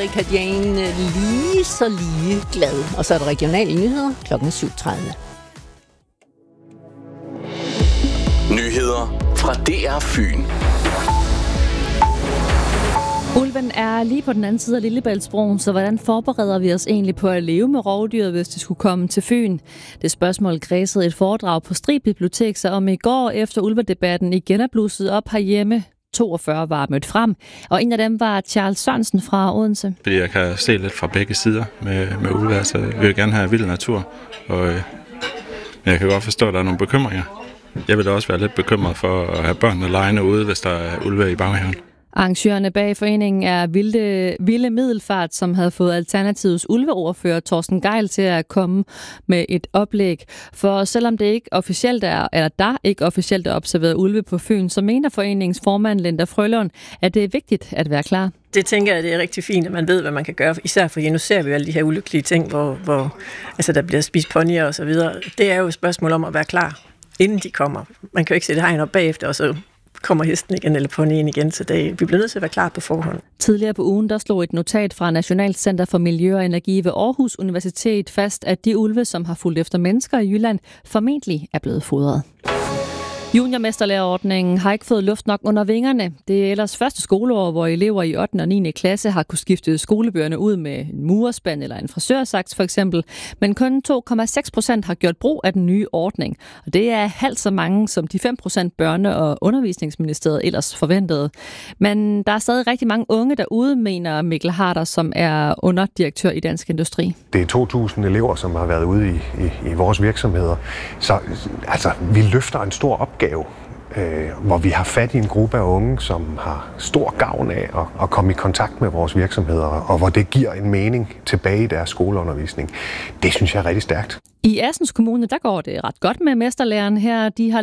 Erika Jane lige så lige glad. Og så er der regionale nyheder klokken 7:30. Nyheder fra DR Fyn. Ulven er lige på den anden side af Lillebæltsbroen, så hvordan forbereder vi os egentlig på at leve med rovdyret, hvis det skulle komme til Fyn? Det spørgsmål kredsede et foredrag på Strib Bibliotek sig om i går, efter ulvedebatten igen er blusset op herhjemme. 42 var mødt frem, og en af dem var Charles Sørensen fra Odense. Fordi jeg kan se lidt fra begge sider med ulve, altså jeg vil gerne have vild natur, men jeg kan godt forstå, at der er nogle bekymringer. Jeg vil da også være lidt bekymret for at have børnene legende ude, hvis der er ulve i baghaven. Arrangørerne bag foreningen er Vilde Middelfart, som havde fået Alternativets ulveordfører Torsten Gejl til at komme med et oplæg. For selvom det ikke officielt der ikke officielt er observeret ulve på Fyn, så mener foreningens formand Linda Frølund, at det er vigtigt at være klar. Det tænker jeg, det er rigtig fint, at man ved, hvad man kan gøre. Især fordi nu ser vi jo alle de her ulykkelige ting, hvor altså, der bliver spist ponyer og så videre. Det er jo et spørgsmål om at være klar, inden de kommer. Man kan jo ikke sætte hegn op bagefter, og så kommer hesten igen eller ponyen igen, så vi bliver nødt til at være klar på forhånd. Tidligere på ugen, der slog et notat fra Nationalt Center for Miljø og Energi ved Aarhus Universitet fast, at de ulve, som har fulgt efter mennesker i Jylland, formentlig er blevet fodret. Juniormesterlærerordningen har ikke fået luft nok under vingerne. Det er ellers første skoleår, hvor elever i 8. og 9. klasse har kunne skifte skolebøgerne ud med en murerspand eller en frisørsaks for eksempel. Men kun 2,6% har gjort brug af den nye ordning. Og det er halvt så mange, som de 5% Børne- og Undervisningsministeriet ellers forventede. Men der er stadig rigtig mange unge derude, mener Mikkel Harder, som er underdirektør i Dansk Industri. Det er 2.000 elever, som har været ude i vores virksomheder. Så altså, vi løfter en stor opgave, hvor vi har fat i en gruppe af unge, som har stor gavn af at komme i kontakt med vores virksomheder, og hvor det giver en mening tilbage i deres skoleundervisning. Det synes jeg er rigtig stærkt. I Assens Kommune, der går det ret godt med mesterlæreren her. De har